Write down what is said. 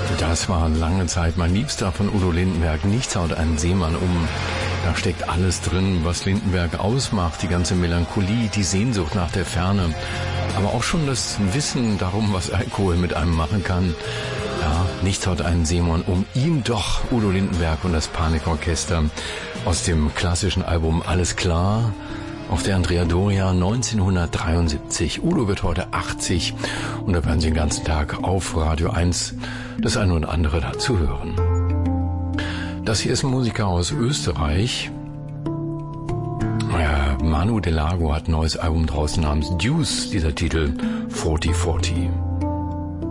Das war lange Zeit mein Liebster von Udo Lindenberg. Nichts haut einen Seemann um. Da steckt alles drin, was Lindenberg ausmacht. Die ganze Melancholie, die Sehnsucht nach der Ferne. Aber auch schon das Wissen darum, was Alkohol mit einem machen kann. Ja, nichts haut einen Seemann um. Ihm doch, Udo Lindenberg und das Panikorchester aus dem klassischen Album Alles klar. Auf der Andrea Doria 1973. Udo wird heute 80 und da werden Sie den ganzen Tag auf Radio 1 das eine oder andere dazu hören. Das hier ist ein Musiker aus Österreich. Manu Delago hat ein neues Album draußen namens Deuce, dieser Titel 4040.